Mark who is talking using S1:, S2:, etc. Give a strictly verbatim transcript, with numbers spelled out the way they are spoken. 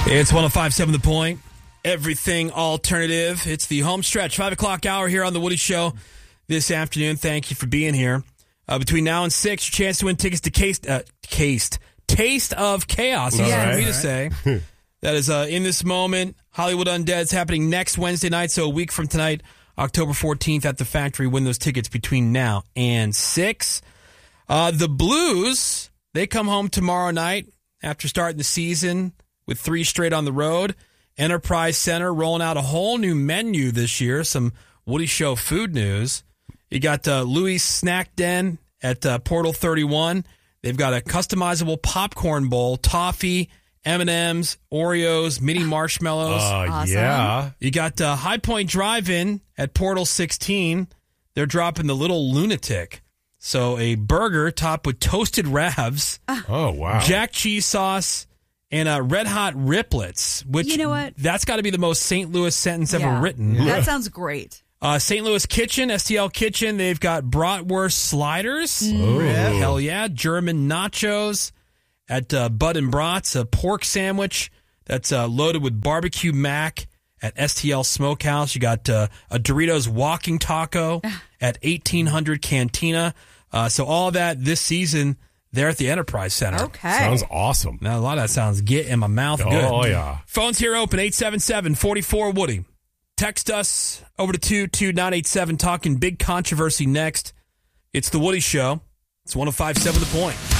S1: It's one oh five point seven The Point. Everything alternative. It's the home stretch. Five o'clock hour here on The Woody Show this afternoon. Thank you for being here. Uh, between now and six, your chance to win tickets to Case, uh, Case, Taste of Chaos. Easy
S2: Yes.
S1: for me to say. That is uh, in this moment. Hollywood Undead's happening next Wednesday night, so a week from tonight, October fourteenth at the Factory. Win those tickets between now and six. Uh, the Blues, they come home tomorrow night after starting the season with three straight on the road. Enterprise Center rolling out a whole new menu this year. Some Woody Show food news. You got uh, Louis Snack Den at uh, Portal thirty-one. They've got a customizable popcorn bowl, toffee, M and M's, Oreos, mini marshmallows.
S3: Uh,
S2: Awesome.
S3: Yeah.
S1: You got uh, High Point Drive-In at Portal sixteen. They're dropping the Little Lunatic. So a burger topped with toasted ravs,
S3: Oh, wow.
S1: jack cheese sauce, and uh, red hot riplets, which
S2: You know what?
S1: that's got to be the most Saint Louis sentence ever
S2: Yeah.
S1: written.
S2: That sounds great.
S1: Uh, Saint Louis Kitchen, S T L Kitchen, they've got bratwurst sliders.
S3: Ooh.
S1: Hell yeah. German nachos at uh, Bud and Brats, a pork sandwich that's uh, loaded with barbecue mac at S T L Smokehouse. You got uh, a Doritos walking taco at eighteen hundred Cantina. Uh, so all that this season there at the Enterprise Center.
S2: Okay.
S3: Sounds awesome.
S1: Now, a lot of that sounds get in my mouth good.
S3: Oh, yeah.
S1: Phones here open, eight seven seven, four four, Woody. Text us over to two two nine eight seven, talking big controversy next. It's The Woody Show. It's one oh five point seven The Point.